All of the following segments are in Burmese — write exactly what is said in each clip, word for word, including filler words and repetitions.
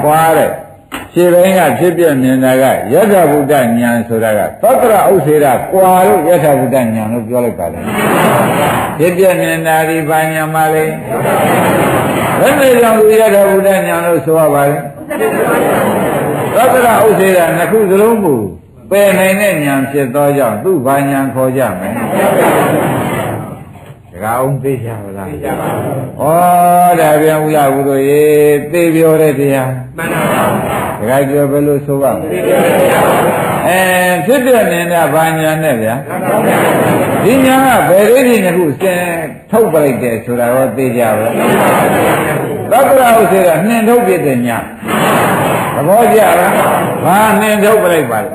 ကွာတဲ့ခြေပိုင်းကဖြစ်ပြမြင်တာကယထာဘုဒ္ဓဉာဏ်ဆိုတာကသတ္တရဥစ္စေရကွာလို့ယထာဘုဒ္ဓဉာဏ်လို့ပြောလိုက်ပါလေဖြစ်ပြမြင်တာဒီဘာဉာဏ်ပါလဲဘယ်လိုကြောင့်ဒီယထာဘုဒ္ဓဉာဏ်လို့ဆိုရပါလဲသတ္တရဥစ္စေရနှစ်ခုစလုံးကိုပယ်နိုင်တဲ့ဉာဏ်ဖြစ်သောကြောင့်သူ့ဘာဉာဏ်ခေါ်ကြမယ်ဒါကအောင်သိကြပါလားသိကြပါဘူးဩဒါပြန်ဥရဘူးတို့ရေသိပြောတဲ့တရားမှန်ပါဘူးဒါကပြောဘယ်လိုဆိုပါ့မလဲသိပြောတဲ့တရားအဲဖြစ်တဲ့နေတာဘာညာနဲ့ဗျာဒီညာကဘယ်လေးဒီနှစ်ခုစင်ထုတ်ပလိုက်တယ်ဆိုတာတော့သိကြပါလားသတ္တရာဥစ္စေကနှင်ထုတ်ပြတဲ့ညာသဘောကျလားဘာနှင်ထုတ်ပလိုက်ပါလဲ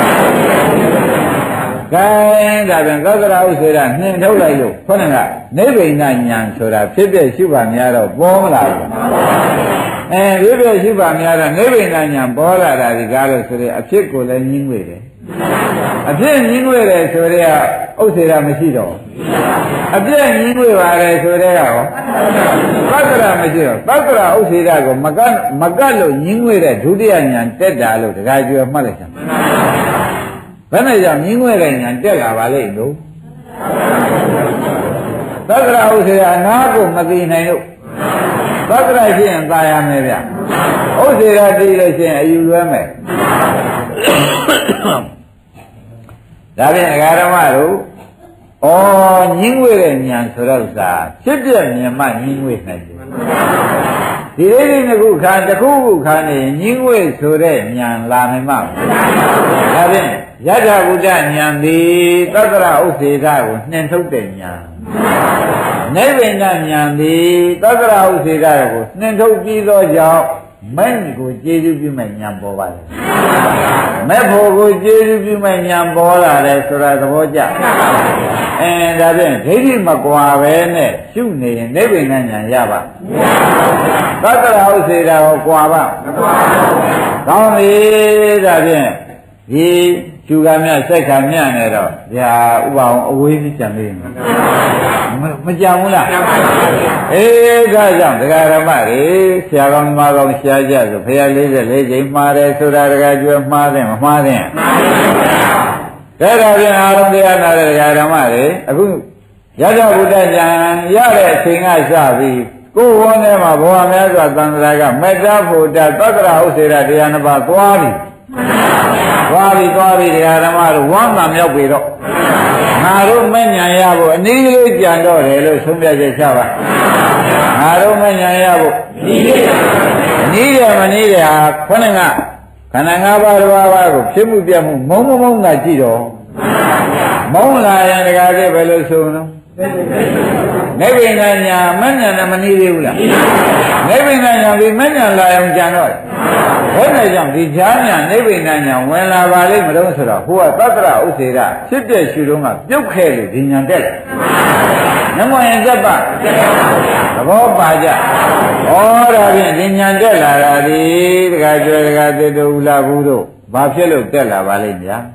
ကဲဒါပြန်သတ္တရာဥစ္စေကနှင်ထုတ်လိုက်လို့ခေါင်းကနိဗ္ဗိဏဉာဏ်ဆိုတာဖြစ်တဲ့ရှုပါများတော့ပေါ်မလာဘူးအဲဖြစ်တဲ့ရှုပါများတော့နိဗ္ဗိဏဉာဏ်ပေါ်လာတာဒီကားလို့ဆိုတဲ့အဖြစ်ကိုလည်းညှင်းငွေတယ်အဖြစ်ညှင်းငွေတယ်ဆိုတဲ့ဥစ္စေကမရှိတော့အပြည့်ညှင်းငွေပါတယ်ဆိုတဲ့ရောသတ္တရာမရှိတော့သတ္တရာဥစ္စေကကိုမကတ်မကတ်လို့ညှင်းငွေတဲ့ဒုတိယဉာဏ်တက်တာလို့တခါကျွယ်မှတ်လိုက်တာဘယ်နဲ့ကြောင့်ညင်းငွေတဲ့ညာတက်လာပါလိမ့်လို့သတ္တရာဥစ္စေအနာကိုမသိနိုင်လို့သတ္တရာရှိရင်သာရမယ်ဗျဥစ္စေရသိလို့ရှိရင်အယူလွဲမယ်ဒါဖြင့်အဂါရမတို့ဩညင်းငွေတဲ့ညာဆိုတော့ဥစ္စာဖြစ်ပြမြင်မှညင်းငွေနိုင်တယ်ဒီလေးလေးတစ်ခုခါတစ်ခုခုခါနေညင်းငွေဆိုတဲ့ညာလာနိုင်မှာဒါဖြင့်ယထာဘုဒ္ဓဉာဏ်သည်သတ္တရဥစ္စေကကိုနှင်ထုတ်တဲ့ဉာဏ်နိဗ္ဗိဏဉာဏ်သည်သတ္တရဥစ္စေကကိုနှင်ထုတ်ပြီးသောကြောင့်မဲ့ကိုကျေစုပြုမဲ့ဉာဏ်ပေါ်ပါလေမဲ့ဖို့ကိုကျေစုပြုမဲ့ဉာဏ်ပေါ်လာတယ်ဆိုတာသဘောကျအဲဒါဖြင့်ဒိဋ္ဌိမကွာပဲနဲ့ရှုနေရင်နိဗ္ဗိဏဉာဏ်ရပါသတ္တရဥစ္စေကကိုကွာပါမကွာပါဘူးကောင်းပြီဒါဖြင့်ဒီကျူကမြစိတ်ခါမြနဲ့တော့ဗျာဥပအောင်အဝေးကြီးကြံနေမှာမကြံဘူးလားအေးဒါကြောင့်ဒကာရမတွေဆရာကောင်းမကောင်းရှားကြဆိုဖရာလေးလေးချိန်မှားတယ်ဆိုတာဒကာကျွဲမှားတယ်မမှားတယ်ဒါဒါပြန်အာရုံတရားနာတဲ့ဒကာရမတွေအခုယထာဘုဒ္ဓဉာဏ်ရတဲ့အချိန်ကစပြီးကိုယ်ဝန်းထဲမှာဘဝများစွာသံဃာကမေတ္တာဖို့တသတ္တရာဥစ္စေရတရားနှစ်ပါးသွားပြီသွားပြီသွားပြီတရားဓမ္မတို့ဝမ်းသာမြောက်ပြီတော့ငါတို့မဉဏ်ရဖို့အနည်းလေးကြံတော့တယ်လို့ဆုံးဖြတ်ချက်ချပါငါတို့မဉဏ်ရဖို့အနည်းရမနည်းရခေါင်းကခန္ဓာ၅ပါးတစ်ပါးပါးကိုဖြစ်မှုပြမှုမုံမမုံကကြည့်တော့မုံလာရင်တကားကျပဲလို့ဆိုတော့နိဗ္ဗိဏညာမဉဏ်နဲ့မနည်းသေးဘူးလားနိဗ္ဗိဏညာဒီမဉဏ်လာအောင်ကြံတော့ဘယ်နဲ့ကြောင့်ဒီဈာညာနိဗ္ဗိဏညာဝင်လာပါလိမ့်မလို့ဆိုတော့ဟိုကသတ္တရဥစ္စေရဖြစ်ပြရှုတော့ကပြုတ်ခဲ့လို့ဒီညာတက်တယ်နမယံဇပ္ပသဘောပါကြဩဒါဖြင့်ဒီညာတက်လာတာဒီတခါကျွဲတခါသေတုဥလာဘူးတို့ဘာဖြစ်လို့တက်လာပါလိမ့်ဗျာ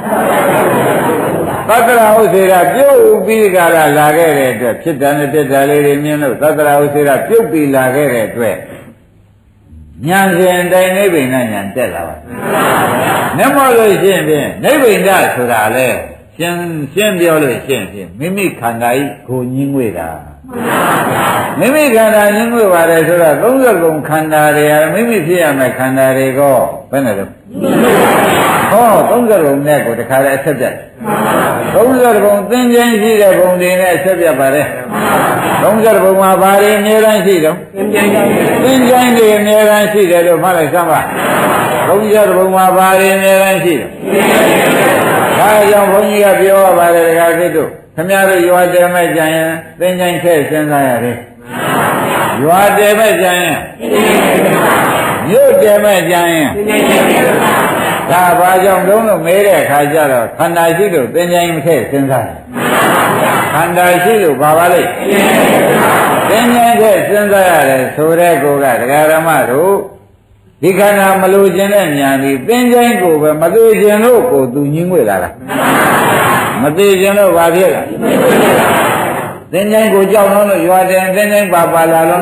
သတ္တရာဥစ္စေရပြုတ်ပြီးကြတာလာခဲ့တဲ့အတွက်ဖြစ်တယ်နဲ့တက်တာလေးတွေမြင်လို့သတ္တရာဥစ္စေရပြုတ်ပြီးလာခဲ့တဲ့အတွက်ဉာဏ်ရှင်တိုင်းနိဗ္ဗိဏဉာဏ်တက်လာပါနမောလို့ရှိရင်ဖြင့်နိဗ္ဗိဏဆိုတာလေရှင်းရှင်းပြောလို့ရှိရင်ဖြင့်မိမိခန္ဓာဤကိုညင်းငွေတာမိမိခန္ဓာညင်းငွေပါတယ်ဆိုတော့သုံးသကုံခန္ဓာတွေဟာမိမိဖြစ်ရမယ့်ခန္ဓာတွေကိုဘယ်နဲ့လဲဟောသုံးသကုံနဲ့ကိုတခါတည်းအဆက်ပြတ်သုံးသကုံသင်္ကြန်ရှိတဲ့ဘုံတွေနဲ့အဆက်ပြတ်ပါတယ်သုံးသကုံမှာဘာတွေအများအားရှိတော့သင်္ကြန်သင်္ကြန်တွေအများအားရှိတယ်လို့မှတ်လိုက်စမ်းပါသုံးသကုံမှာဘာတွေအများအားရှိတော့ဒါကြောင့်ဘုန်းကြီးကပြောရပါတယ်တခါသိတို့ခင်ဗျားတို့ရွာတယ်မဲ့ကြရင်သင်္ကြန်ခဲ့စဉ်းစားရတယ်ရွာတယ်မဲ့ကြရင်မြို့တယ်မဲ့ကြရင်ဒါဘာကြောင့်လုံးလို့မဲတဲ့အခါကျတော့ခန္ဓာရှိလို့သင်္ကြန်မခဲ့စဉ်းစားတယ်ခန္ဓာရှိလို့ဘာပါလိမ့်သင်္ကြန်ခဲ့စဉ်းစားရတယ်ဆိုတဲ့ကိုကဒကာရမတို့ဒီခန္ဓာမလိုခြင်းတဲ့ဉာဏ်ဒီသင်္ကြန်ကိုပဲမသိခြင်းလို့ကိုသူညင်းငွေလာတာမသိခြင်းလို့ဘာဖြစ်လဲသင်္ကြန်ကိုကြောက်လို့ရွာတယ်သင်္ကြန်ပါပါလာလို့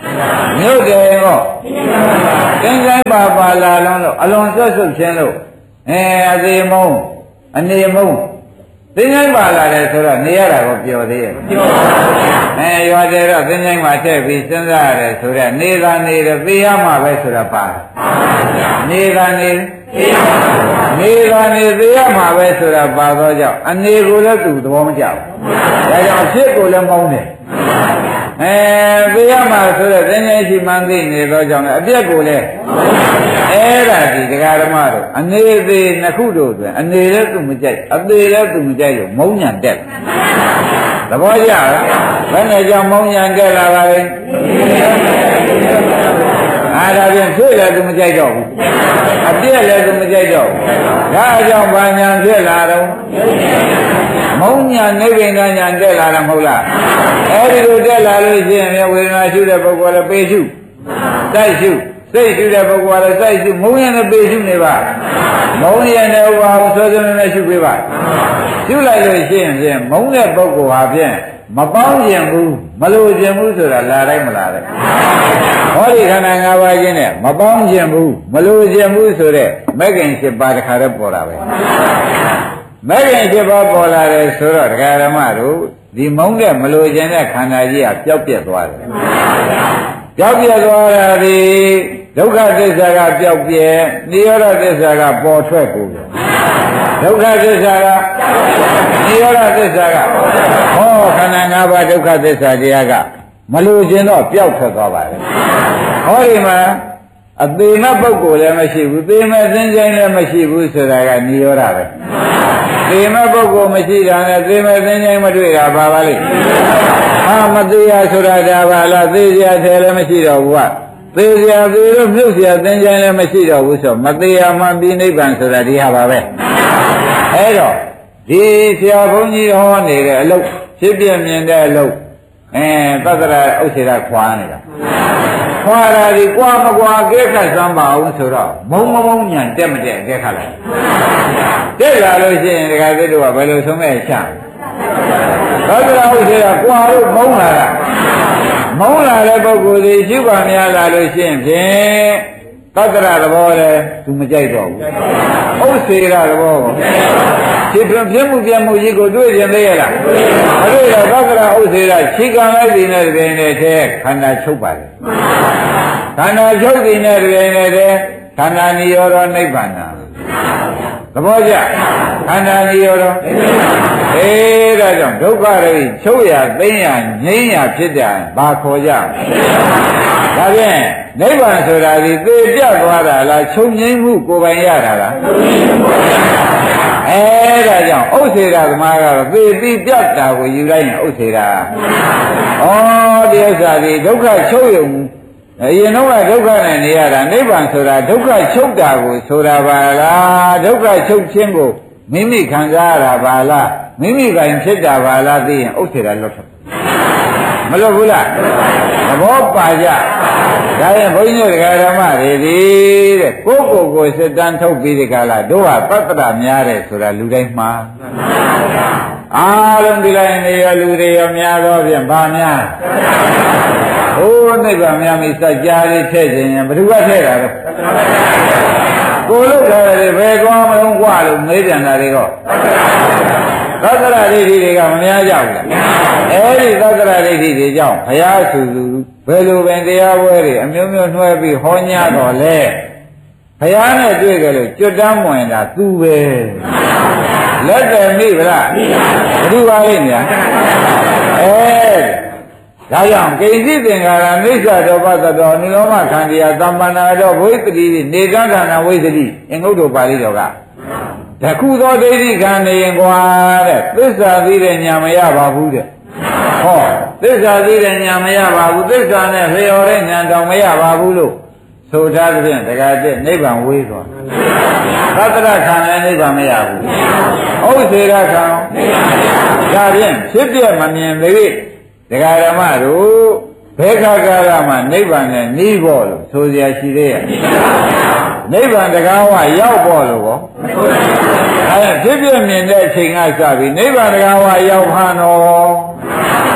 မြို့တယ်ဟောသင်္ချိုင်းပါပါလာလုံးလို့အလွန်ဆွတ်ဆွတ်ချင်းလို့အဲအသေးမုံအနေမုံသင်္ချိုင်းပါလာတယ်ဆိုတော့နေရတာကိုပျော်သေးရဲ့ပျော်ပါဘူးအဲရွာတယ်တော့သင်္ချိုင်းမှာထည့်ပြီးစဉ်းစားရတယ်ဆိုတော့နေသာနေတယ်သိရမှာပဲဆိုတာပါနေသာနေသိရမှာနေသာနေသိရမှာပဲဆိုတာပါတော့ကြောင့်အနေကိုလည်းသူသဘောမကျဘူးဒါကြောင့်အဖြစ်ကိုလည်းမုန်းတယ်အဲသိရမှာဆိုတော့သင်္ချိုင်းရှိမှန်းသိနေတော့ကြောင့်လည်းအပြက်ကိုလည်းအဲ့ဒါဒီတရားဓမ္မတို့အနေသေးနှစ်ခုတို့ဆိုအနေလည်းသူမကြိုက်အသေးလည်းသူမကြိုက်လို့မုန်းညံတက်သဘောကျလားဘယ်နဲ့ကြောင့်မုန်းညံတက်လာပါလဲအားဒါဖြင့်ဖြစ်လည်းသူမကြိုက်တော့ဘူးအပြည့်လည်းသူမကြိုက်တော့ဘူးဒါအကြောင်းဘာညာဖြစ်လာတော့မုန်းညာနိဗ္ဗာန်ညာတက်လာတာမဟုတ်လားအဲ့ဒီလိုတက်လာလို့ရှိရင်ဝေဒနာရှုတဲ့ပုဂ္ဂိုလ်လည်းပေရှုတိုက်ရှုစိတ်ရှုတဲ့ပုဂ္ဂိုလ်လည်းစိတ်ရှုမုန်းရင်လည်းပေရှုနေပါမုန်းရင်လည်းဥပါဟုဆိုဆိုနဲ့ရှုပေးပါရှုလိုက်လို့ရှိရင်ဖြင့်မုန်းတဲ့ပုဂ္ဂိုလ်ဟာဖြင့်မပေါင်းခြင်းဘူးမလိုခြင်းဘူးဆိုတာလာတိုင်းမလာတဲ့ဟောဒီခန္ဓာ၅ပါးချင်းနဲ့မပေါင်းခြင်းဘူးမလိုခြင်းဘူးဆိုတဲ့မဂ္ဂင်၈ပါးတခါတည်းပေါ်တာပဲမဂ္ဂင်၈ပါးပေါ်လာတယ်ဆိုတော့တရားဓမ္မတို့ဒီမုန်းတဲ့မလိုခြင်းတဲ့ခန္ဓာကြီးကပျောက်ပြက်သွားတယ်ပျောက်ပြက်သွားတာဒီဒုက္ခသစ္စာကပျောက်ပြက်နိရောဓသစ္စာကပေါ်ထွက်ကုန်တယ်ဒုက္ခသစ္စာကနိရောဓသစ္စာကဟောခန္ဓာ၅ပါးဒုက္ခသစ္စာတရားကမလိုခြင်းတော့ပျောက်ထွက်သွားပါတယ်ဟောဒီမှာအသေးမဲ့ပုဂ္ဂိုလ်လည်းမရှိဘူးသေမဲ့သင်္ချိုင်းလည်းမရှိဘူးဆိုတာကနိရောဓပဲသေမဲ့ပုဂ္ဂိုလ်မရှိတာနဲ့သေမဲ့သင်္ချိုင်းမတွေ့တာပါပါလိမ့်အာမသေးရဆိုတာဒါပါလားသေစရာထဲလည်းမရှိတော့ဘူးကသေစရာသေလို့မြုပ်စရာသင်္ချိုင်းလည်းမရှိတော့ဘူးဆိုမသေးရမှပြီးနိဗ္ဗာန်ဆိုတာဒီဟာပါပဲအဲတော့ဒီဆရာဘုန်းကြီးဟောနေတဲ့အလုပ်ဖြစ်ပြမြင်တဲ့အလုပ်အဲသတ္တရာဥစ္စေရခွာနေတာခွာတာဒီကွာမကွာကဲခတ်စမ်းပါအောင်ဆိုတော့မုံမမုံညံတက်မတက်ကဲခတ်လိုက်တက်လာလို့ရှိရင်ဒကာသစ်တို့ကဘယ်လိုဆုံးမဲ့ချသတ္တရာဥစ္စေရကွာလို့မုံလာတာမုံလာတဲ့ပုဂ္ဂိုလ်ဒီရှိပါများလာလို့ရှိရင်ဖြင့်သတ္တရာသဘောလည်းသူမကြိုက်တော့ဘူးဥစ္စေရသဘောဖြစ်ပြပြမှုပြမှုကြီးကိုတွေ့ရင်သေးရလားမတွေ့တော့သက္ကရာဥစ္စေရရှိကံလိုက်တဲ့နဲ့တည်းနဲ့တည်းခန္ဓာချုပ်ပါလေခန္ဓာချုပ်တဲ့နဲ့တည်းနဲ့တည်းခန္ဓာနိရောဓနိဗ္ဗာန်သဘောကျခန္ဓာနိရောဓအေးဒါကြောင့်ဒုက္ခတွေချုပ်ရသိမ်းရငြိမ်းရဖြစ်တယ်ဘာခေါ်ကြဒါဖြင့်နိဗ္ဗာန်ဆိုတာဒီသေပြတ်သွားတာလားချုပ်ငြိမ်းမှုကိုယ်ပိုင်ရတာလားအဲဒါကြောင့်ဥစ္စေရသမားကတော့သေပြီးပြတ်တာကိုယူလိုက်ရင်ဥစ္စေရဩဒီဥစ္စာဒီဒုက္ခချုပ်ရုံအရင်တော့ကဒုက္ခနဲ့နေရတာနိဗ္ဗာန်ဆိုတာဒုက္ခချုပ်တာကိုဆိုတာပါလားဒုက္ခချုပ်ခြင်းကိုမိမိခံစားရတာပါလားမိမိပိုင်ဖြစ်တာပါလားသိရင်ဥစ္စေရလွတ်ထွက်မလွတ်ဘူးလားသဘောပါကြဒါရင်ဘုန်းကြီးတို့ဓမ္မတွေဒီတဲ့ကိုယ့်ကိုယ်ကိုစစ်တမ်းထုတ်ပြီးဒီကလာတို့ဟာသတ္တရများတယ်ဆိုတာလူတိုင်းမှားအားလုံးဒီလိုက်နေရလူတွေရောများတော့ဖြင့်ဗာများဟိုးနိဗ္ဗာန်များမိစัจ जा လေးထည့်ခြင်းရင်ဘယ်သူကထည့်တာလဲကိုယ်လို့ထားတယ်ဘယ်ကောင်းမလို့กว่าလို့မေးကြတာတွေတော့သတ္တရဒိဋ္ဌိတွေကမများကြဘူးလားအဲဒီသတ္တရဒိဋ္ဌိတွေကြောင့်ဘုရားဆူဆူဘယ်လိုပင်တရားပွဲတွေအမျိုးမျိုးနှွှဲပြီးဟောညတော်လဲဘုရားနဲ့တွေ့ကြလို့ကျွတ်တမ်းဝင်တာသူပဲလက်တယ်မိဗလားဘုရားပါလိမ့်များအဲဒါကြောင့်ကိဉ္စီသင်္ခါရမိစ္ဆာတောပတ္တောနိရောမခန္တီယသမ္ပန္နာတော်ဝိသတိနေကံခန္ဓာဝိသတိအင်္ဂုတ္တပါဠိတော်ကတခုသောဒိဋ္ဌိခံနေရင်ကွာတဲ့သစ္စာသိတဲ့ညာမရပါဘူးတဲ့ဟောသစ္စာသိတဲ့ညာမရပါဘူးသစ္စာနဲ့လျော်တဲ့ညာတောင်မရပါဘူးလို့ဆိုထားတဲ့ဖြင့်တခါတည်းနိဗ္ဗာန်ဝေးသွားသတ္တရခံလည်းနိဗ္ဗာန်မရဘူးဥစ္စေရခံဒါဖြင့်ဖြစ်ပြမမြင်သေးဒကာဓမ္မတို့ဘယ်ခါကာလမှာနိဗ္ဗာန်နဲ့နှီးဖို့လို့ဆိုရရှိသေးရဲ့နိဗ္ဗာန်တကားဝရောက်ဖို့လို့ကောအဲဖြစ်ပြမြင်တဲ့အချိန်ကစပြီးနိဗ္ဗာန်တကားဝရောက်ဖန်တော်ဒ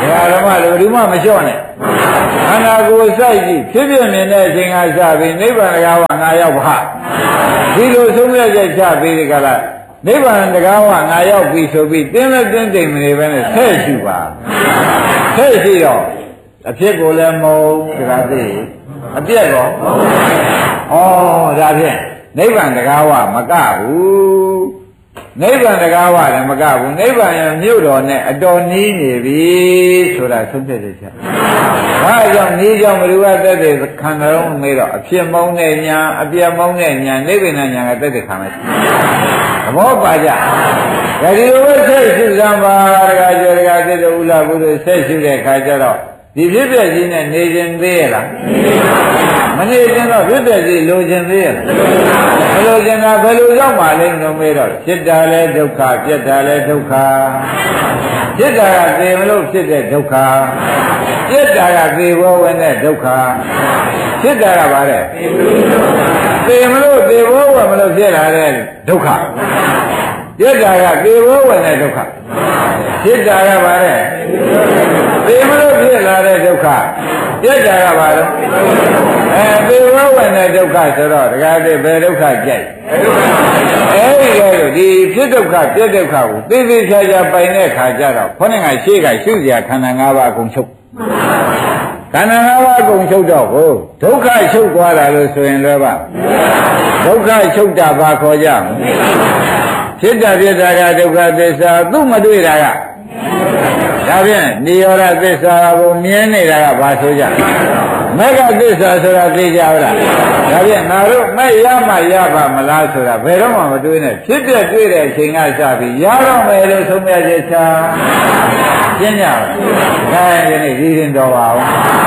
ဒါဓမ္မလည်းဘယ်သူမှမလျှော့နဲ့ခန္ဓာကိုယ်စိုက်ကြည့်ဖြစ်ဖြစ်မြင်တဲ့အချိန်ကစပြီးနိဗ္ဗာန်တရားဝငါရောက်ပါဒီလိုဆုံးဖြတ်ချက်ချပြီးဒီကလာနိဗ္ဗာန်တရားဝငါရောက်ပြီဆိုပြီးတင်းလက်တင်းတိမ်မနေပဲနဲ့ဆက်ရှိပါဆက်ရှိတော့အဖြစ်ကိုလည်းမဟုတ်တရားသိအပြက်ရောဩဒါဖြင့်နိဗ္ဗာန်တရားဝမကဘူးနိဗ္ဗာန်တရားဝလည်းမကဘူးနိဗ္ဗာန်ရဲ့မြို့တော်နဲ့အတော်နီးနေပြီဆိုတာဆုံးဖြတ်ချက်ချက်ဒါကြောင့်နီးကြောင့်ဘယ်လိုကတက်တဲ့ခန္ဓာလုံးမေးတော့အဖြစ်မုန်းတဲ့ညာအပြက်မုန်းတဲ့ညာနိဗ္ဗာန်ညာကတက်တဲ့ခံမယ်သဘောပါကြဒါဒီလိုပဲဆက်ရှိစမ်းပါတကားကျော်တကားတဲ့ဥလာဘုရားဆက်ရှိတဲ့ခါကျတော့ဒီဖြစ်ပြကြီးနဲ့နေခြင်းသေးရလားမနေခြင်းတော့ဖြစ်ပြကြီးလိုခြင်းသေးရလားမလိုခြင်းကဘယ်လိုရောက်မှလဲလို့မေးတော့ဖြစ်တာလဲဒုက္ခပြက်တာလဲဒုက္ခဖြစ်တာကသေမလို့ဖြစ်တဲ့ဒုက္ခပြက်တာကသေဘောဝင်တဲ့ဒုက္ခဖြစ်တာကဘာလဲသေမလို့သေဘောဝင်မလို့ဖြစ်လာတဲ့ဒုက္ခပြက်တာကသေဘောဝင်တဲ့ဒုက္ခဖြစ်တာကဘာလဲသေမလို့ဖြစ်လာတဲ့ဒုက္ခပြက်တာကဘာလဲအဲသေဘောဝင်တဲ့ဒုက္ခဆိုတော့တခါတည်းဘယ်ဒုက္ခကြိုက်အဲဒီလိုဒီဖြစ်ဒုက္ခပြက်ဒုက္ခကိုသိသိချာချာပိုင်တဲ့ခါကျတော့ခေါင်းကရှေ့ကရှုစရာခန္ဓာ၅ပါးအကုန်ချုပ်ခန္ဓာ၅ပါးအကုန်ချုပ်တော့ဟိုဒုက္ခချုပ်သွားတာလို့ဆိုရင်လည်းပါဒုက္ခချုပ်တာဘာခေါ်ကြမလဲဖြစ်တာဖြစ်တာကဒုက္ခသစ္စာသူ့မတွေ့တာကဒါဖြင့်နိရောဓသစ္စာကိုမြင်နေတာကဘာဆိုကြမဂ္ဂသစ္စာဆိုတာသိကြပါလားဒါဖြင့်ငါတို့မဲ့ရမှရပါမလားဆိုတာဘယ်တော့မှမတွေးနဲ့ဖြစ်တဲ့တွေ့တဲ့အချိန်ကစပြီးရတော့မယ်လို့ဆုံးဖြတ်ချက်ချရှင်းကြပါဒါရင်ဒီနေ့ဒီရင်တော်ပါအောင်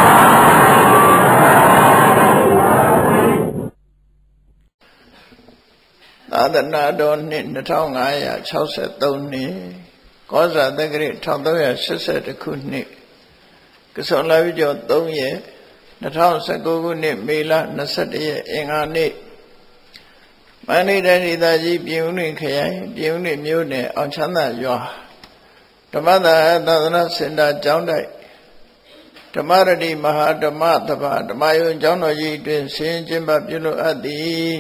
သာသနာတော်နှစ်နှစ်ထောင်ငါးရာခြောက်ဆယ်သုံးနှစ်ကောဇာတက္ကရာတစ်ထောင်သုံးရာရှစ်ဆယ်တစ်ခုနှစ်ကစောလဝိကျော်သုံးရက်နှစ်ထောင်ဆယ်ကိုခုနှစ်မေလနှစ်ဆယ့်တစ်ရက်အင်္ဂါနေ့မန္တလေးတိုင်းဒေသကြီးပြင်ဦးလွင်ခရိုင်ပြင်ဦးလွင်မြို့နယ်အောင်ချမ်းသာရွာဓမ္မသာသာသနာစင်တာကျောင်းတိုက်ဓမ္မရတိမဟာဓမ္မသဘာဓမ္မယုံကျောင်းတော်ကြီးတွင်ဆင်းကျင်းပပြုလုပ်အပ်သည်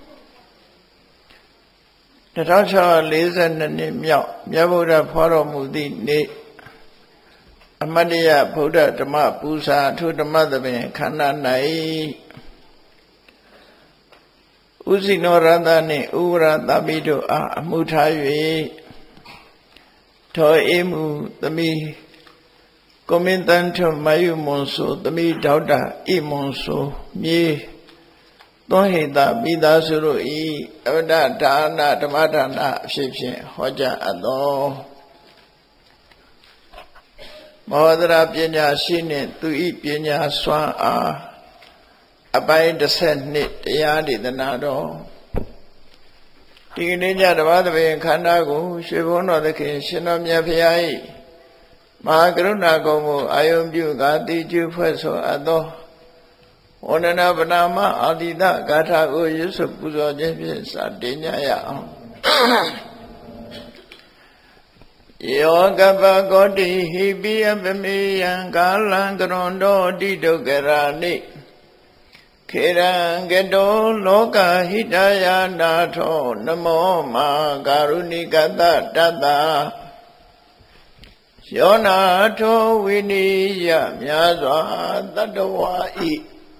နှစ်ထောင်ခြောက်ရာလေးဆယ်နှစ်နှစ်မြောက်မြတ်ဗုဒ္ဓဖွားတော်မူသည့်နေ့အမတ်တရဗုဒ္ဓဓမ္မပူဇာအထုဓမ္မသဘင်ခန္ဓာ၌ဥဇိနောရတနှင့်ဥဝရသပိတို့အားအမှုထား၍ထောအေးမှုသမီးကိုမင်းတန်ထွမယုမွန်ဆိုသမီးဒေါက်တာဣမွန်ဆိုမြေသွန်ဟိတမိသားစုတို့ဤအဝဒဒါနဓမ္မဒါနအဖြစ်ဖြင့်ဟောကြားအပ်သောမောဒရာပညာရှိနှင့်သူဤပညာစွမ်းအားအပိုင်းတစ်ဆက်နှစ်တရားဒေသနာတော်ဒီကနေ့ညဓမ္မသဘင်ခန္ဓာကိုရွှေဘုန်းတော်သခင်ရှင်တော်မြတ်ဖရာ၏မဟာကရုဏာကုံကိုအာယုံပြုကာတိကျဖွဲ့ဆိုအပ်သောဝန္ဒနာပနာမအာတိတဂါထာကိုရွတ်ဆိုပူဇော်ခြင်းဖြင့်စတင်ကြရအောင်ယောကပကောတိဟိပိယပမေယံကာလံကရွန်တောတိဒုက္ခရာနိခေရံကတောလောကဟိတယာနာထောနမောမာကာရုဏိကတတတ္တယောနာထောဝိနိယမြာစွာတတ္တဝါဤ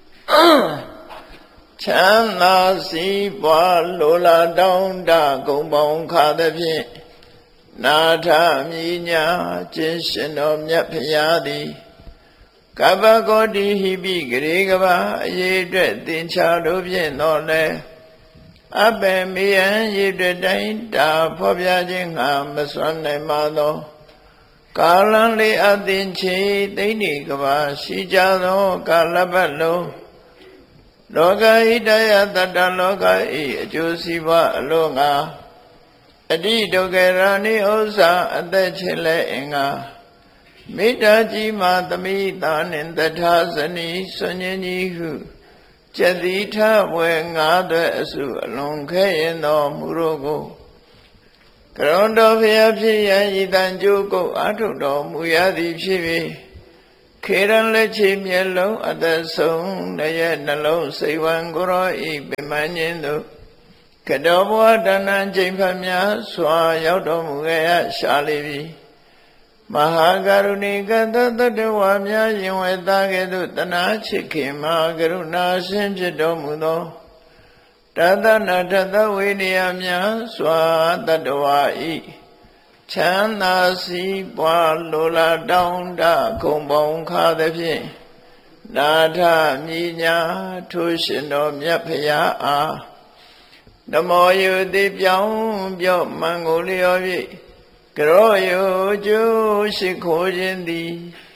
ချမ်းသာစီးပွားလိုလားတောင်းတဂုံပေါင်းခါသဖြင့်နာထမြညာကျင့်ရှင်တော်မြတ်ဖရာသည်ကပ္ပကောတိဟိပိဂရေကဘာအရေးအတွက်သင်္ချာတို့ဖြင့်တော်လဲအပေမေယံရည်တွေ့တိုင်းတာဖော်ပြခြင်းငါမစွမ်းနိုင်ပါသောကာလံလေးအသင်ချေသိနေကဘာရှိကြသောကာလပတ်လုံးလောကဟိတယတတ္တလောကဤအကျိုးစီးပွားအလို့ငါအတိဒုက္ခရာနိဥစ္စာအသက်ချင်လဲအင်္ဂါမေတ္တာကြီးမှသမိတာနှင့်တထာဇနီဆွန်ញင်းကြီးဟုကျက်တိထဝေငါးသွဲအစုအလွန်ခဲရင်တော်မူတို့ကိုကရုဏတော်ဖျားဖြစ်ရန်ဤတန်ကြိုးကုတ်အာထုတော်မူရသည်ဖြစ်၍ခေရန်လက်ချေမျက်လုံးအသက်ဆုံးတရဲ့နှလုံးစိတ်ဝံကိုရောဤပင်မညင်းသို့ကတော်ဘဝတဏ္ဍချိန်ဖတ်များစွာရောက်တော်မူခဲ့ရရှာလိပြီမဟာကရုဏီကတတတဝါများယင်ဝဲသားကဲ့သို့တနာချစ်ခင်မဟာကရုဏာရှင်ဖြစ်တော်မူသောတသနာတသဝိနည်းများစွာတတဝါဤချမ်းသာစီးပွားလိုလားတောင်းတခုံပေါင်းခါသဖြင့်နာထမြညာထိုးရှင်တော်မြတ်ဖရာအားနမောယုတိပြောင်းပြော့မန်ကိုလျော်၍ကရောယုကျိုးရှိခိုးခြင်းသည်